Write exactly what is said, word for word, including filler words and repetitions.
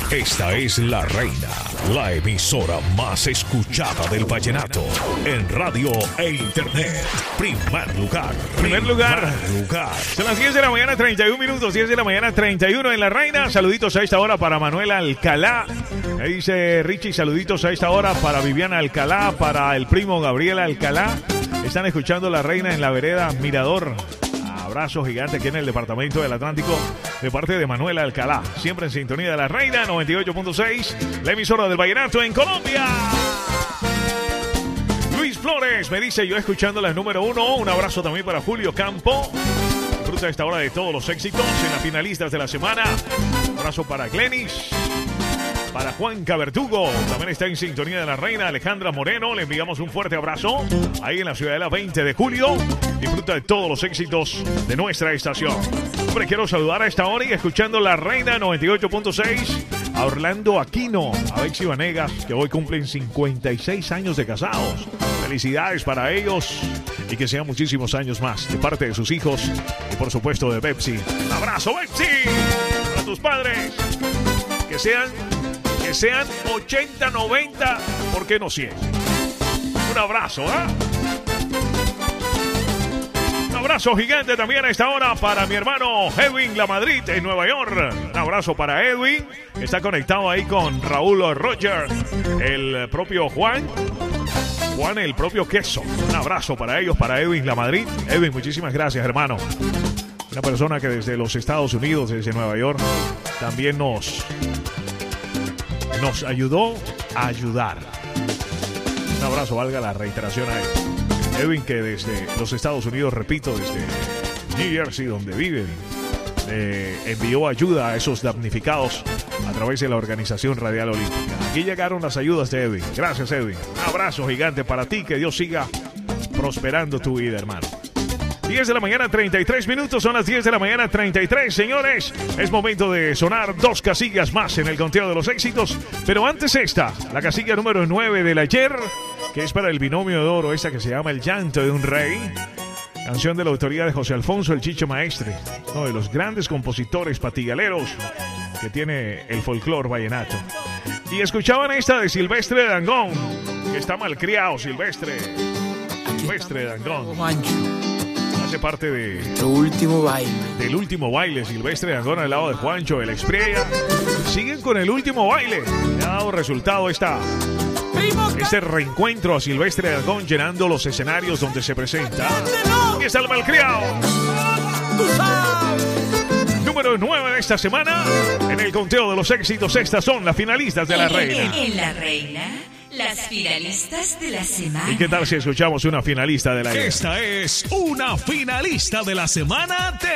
Esta es La Reina, la emisora más escuchada del vallenato en radio e internet. Primer lugar. Primer lugar. Primer lugar. Son las diez de la mañana, treinta y un minutos. diez de la mañana, treinta y uno en La Reina. Saluditos a esta hora para Manuel Alcalá. Ahí dice Richie, saluditos a esta hora para Viviana Alcalá, para el primo Gabriel Alcalá. Están escuchando La Reina en la vereda Mirador. Abrazo gigante aquí en el departamento del Atlántico de parte de Manuel Alcalá. Siempre en sintonía de La Reina, noventa y ocho punto seis, la emisora del vallenato en Colombia. Luis Flores me dice, yo escuchando la número uno. Un abrazo también para Julio Campo. Disfruta esta hora de todos los éxitos en las finalistas de la semana. Un abrazo para Glenis. Para Juan Cabertugo, también está en sintonía de La Reina. Alejandra Moreno, le enviamos un fuerte abrazo. Ahí en la ciudad de la veinte de julio. Disfruta de todos los éxitos de nuestra estación. Hombre, quiero saludar a esta hora y escuchando La Reina noventa y ocho punto seis a Orlando Aquino, a Bexy Vanegas, que hoy cumplen cincuenta y seis años de casados. Felicidades para ellos y que sean muchísimos años más de parte de sus hijos y por supuesto de Bexy. Un abrazo, Bexy, para tus padres. Que sean... Que sean ochenta, noventa, ¿por qué no cien? Un abrazo, ¿eh? Un abrazo gigante también a esta hora para mi hermano Edwin La Madrid en Nueva York. Un abrazo para Edwin, que está conectado ahí con Raúl Roger, el propio Juan. Juan, el propio Queso. Un abrazo para ellos, para Edwin La Madrid. Edwin, muchísimas gracias, hermano. Una persona que desde los Estados Unidos, desde Nueva York, también nos... nos ayudó a ayudar. Un abrazo, valga la reiteración a él. Edwin, que desde los Estados Unidos, repito, desde New Jersey, donde viven, eh, envió ayuda a esos damnificados a través de la Organización Radial Olímpica. Aquí llegaron las ayudas de Edwin. Gracias, Edwin. Un abrazo gigante para ti. Que Dios siga prosperando tu vida, hermano. diez de la mañana, treinta y tres minutos. Son las diez de la mañana, treinta y tres. Señores, es momento de sonar dos casillas más en el conteo de los éxitos. Pero antes esta, la casilla número nueve del ayer, que es para el binomio de oro, esta que se llama El llanto de un rey. Canción de la autoría de José Alfonso El Chicho Maestre, uno de los grandes compositores patigaleros que tiene el folclore vallenato. Y escuchaban esta de Silvestre Dangond, que está malcriado, Silvestre. Silvestre Dangond. Hace parte de tu último baile. Del último baile, Silvestre Dangond al lado de Juancho, el Expriella. Siguen con el último baile. Le ha dado resultado esta, este reencuentro a Silvestre Dangond llenando los escenarios donde se presenta. Y está el malcriado. Número nueve de esta semana. En el conteo de los éxitos, estas son las finalistas de La Reina. En La Reina, las finalistas de la semana. ¿Y qué tal si escuchamos una finalista de la Esta es una finalista de la semana de